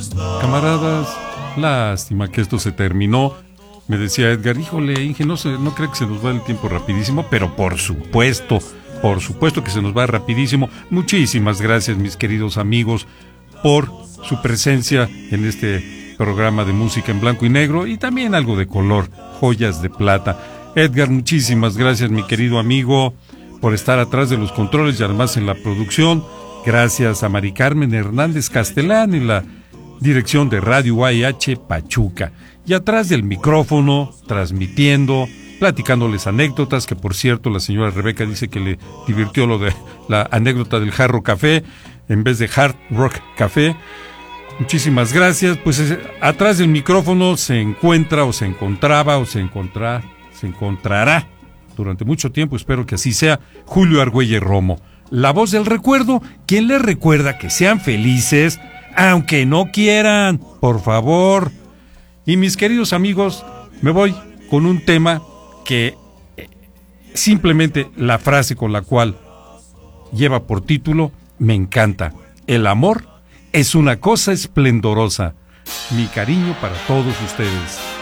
Camaradas, lástima que esto se terminó. Me decía Edgar, híjole, Inge, no creo que se nos va el tiempo rapidísimo, pero por supuesto que se nos va rapidísimo. Muchísimas gracias, mis queridos amigos, por su presencia en este programa de música en blanco y negro y también algo de color, joyas de plata. Edgar, muchísimas gracias, mi querido amigo, por estar atrás de los controles y además en la producción. Gracias a Mari Carmen Hernández Castelán en la dirección de Radio AIH Pachuca. Y atrás del micrófono, transmitiendo, platicándoles anécdotas, que por cierto la señora Rebeca dice que le divirtió lo de la anécdota del Jarro Café en vez de Hard Rock Café. Muchísimas gracias. Pues atrás del micrófono se encuentra o se encontraba o se encontrará durante mucho tiempo, espero que así sea, Julio Argüelles Romo, la voz del recuerdo, quien les recuerda que sean felices aunque no quieran, por favor. Y mis queridos amigos, me voy con un tema que simplemente la frase con la cual lleva por título me encanta. El amor es una cosa esplendorosa. Mi cariño para todos ustedes.